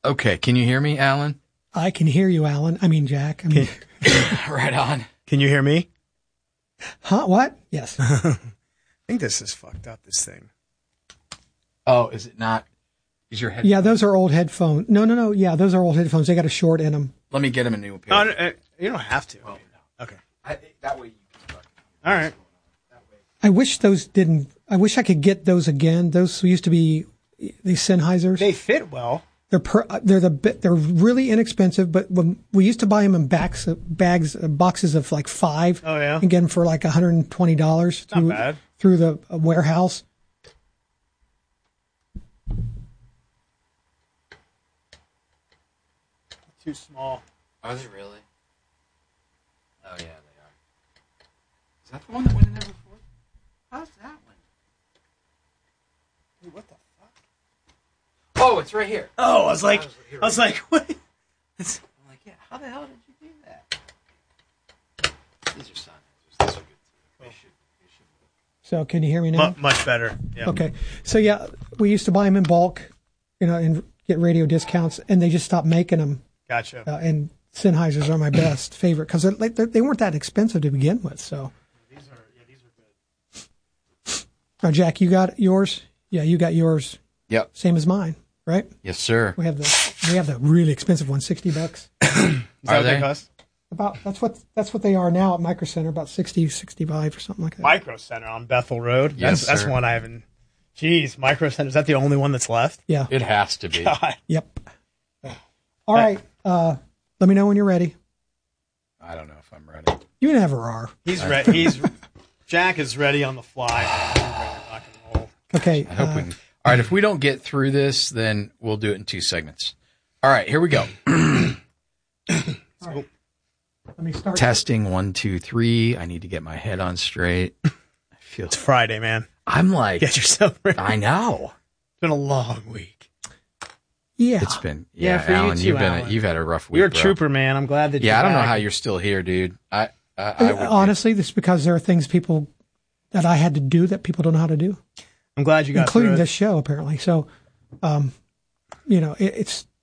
Okay, can you hear me, Alan? I can hear you, Alan. I mean, Jack. Right on. Can you hear me? Huh? What? Yes. I think this is fucked up, this thing. Oh, is it not? Is your head? Yeah, those are old headphones. No. Yeah, those are old headphones. They got a short in them. Let me get him a new pair. No, you don't have to. Oh, no. Okay. That way you can start. All right. I wish I wish I could get those again. Those used to be these Sennheisers. They fit well. They're really inexpensive, but when we used to buy them in boxes of like 5. Oh, yeah. And get them for like $120 through the warehouse. Too small. Are they really? Oh, yeah, they are. Is that the one that went in there before? How's that one? Hey, what the fuck? Oh, it's right here. Oh, I was like, what? I'm like, yeah, how the hell did you do that? These are Sennheisers. These are good too. They should. So can you hear me now? Much better. Yeah. Okay. So yeah, we used to buy them in bulk, and get radio discounts, and they just stopped making them. Gotcha. And Sennheisers are my best favorite because they weren't that expensive to begin with. So. These are good. Now, Jack, you got yours? Yeah, you got yours. Yep. Same as mine, right? Yes, sir. We have the really expensive one, $60. Is that what they cost? That's what they are now at Micro Center, about 60, 65 or something like that. Micro Center on Bethel Road. Yes, that's sir. one I haven't. Jeez, Micro Center. Is that the only one that's left? Yeah. It has to be. God. Yep. All right. Let me know when you're ready. I don't know if I'm ready. You never are. He's ready. Jack is ready on the fly. He's ready to rock and roll. Okay. I hope we can. All right, if we don't get through this, then we'll do it in 2 segments. All right, here we go. All right. Let me start. Testing 1, 2, 3. I need to get my head on straight. I feel. It's Friday, man. I'm like. Get yourself ready. I know. It's been a long week. Yeah. It's been. Yeah, for you Alan, too, Alan. You've had a rough week. You're a bro. trooper, man. I'm glad that. Yeah, you're I don't know back. how you're still here, dude. I would Honestly, this is because there are things that I had to do that people don't know how to do, I'm glad you got including through it. this show apparently. So, it's